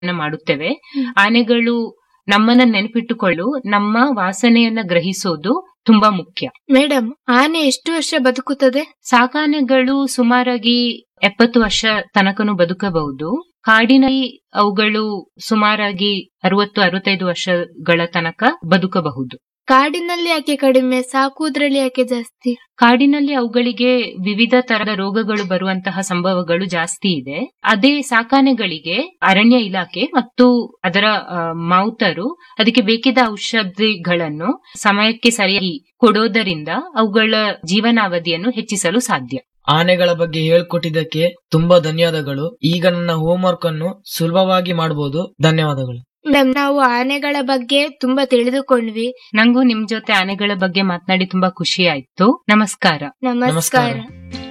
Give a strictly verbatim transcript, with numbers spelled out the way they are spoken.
ಮಾಡುತ್ತೇವೆ. ಆನೆಗಳು ನಮ್ಮನ್ನ ನೆನಪಿಟ್ಟುಕೊಳ್ಳು ನಮ್ಮ ವಾಸನೆಯನ್ನ ಗ್ರಹಿಸೋದು ತುಂಬಾ ಮುಖ್ಯ. ಮೇಡಮ್, ಆನೆ ಎಷ್ಟು ವರ್ಷ ಬದುಕುತ್ತದೆ? ಸಾಕಾನೆಗಳು ಸುಮಾರಾಗಿ ಎಪ್ಪತ್ತು ವರ್ಷ ತನಕನೂ ಬದುಕಬಹುದು. ಕಾಡಿನಲ್ಲಿ ಅವುಗಳು ಸುಮಾರಾಗಿ ಅರವತ್ತು ಅರವತ್ತೈದು ವರ್ಷಗಳ ತನಕ ಬದುಕಬಹುದು. ಕಾಡಿನಲ್ಲಿ ಯಾಕೆ ಕಡಿಮೆ, ಸಾಕುವುದ್ರಲ್ಲಿ ಯಾಕೆ ಜಾಸ್ತಿ? ಕಾಡಿನಲ್ಲಿ ಅವುಗಳಿಗೆ ವಿವಿಧ ತರದ ರೋಗಗಳು ಬರುವಂತಹ ಸಂಭವಗಳು ಜಾಸ್ತಿ ಇದೆ. ಅದೇ ಸಾಕಾನೆಗಳಿಗೆ ಅರಣ್ಯ ಇಲಾಖೆ ಮತ್ತು ಅದರ ಮಾವುತರು ಅದಕ್ಕೆ ಬೇಕಿದ್ದ ಔಷಧಿಗಳನ್ನು ಸಮಯಕ್ಕೆ ಸರಿಯಾಗಿ ಕೊಡೋದರಿಂದ ಅವುಗಳ ಜೀವನಾವಧಿಯನ್ನು ಹೆಚ್ಚಿಸಲು ಸಾಧ್ಯ. ಆನೆಗಳ ಬಗ್ಗೆ ಹೇಳ್ಕೊಟ್ಟಿದ್ದಕ್ಕೆ ತುಂಬಾ ಧನ್ಯವಾದಗಳು. ಈಗ ನನ್ನ ಹೋಂವರ್ಕ್ ಅನ್ನು ಸುಲಭವಾಗಿ ಮಾಡಬಹುದು. ಧನ್ಯವಾದಗಳು ಮೇಡಮ್. ನಾವು ಆನೆಗಳ ಬಗ್ಗೆ ತುಂಬಾ ತಿಳಿದುಕೊಂಡ್ವಿ. ನಂಗೂ ನಿಮ್ ಜೊತೆ ಆನೆಗಳ ಬಗ್ಗೆ ಮಾತನಾಡಿ ತುಂಬಾ ಖುಷಿ ಆಯ್ತು. ನಮಸ್ಕಾರ. ನಮಸ್ಕಾರ.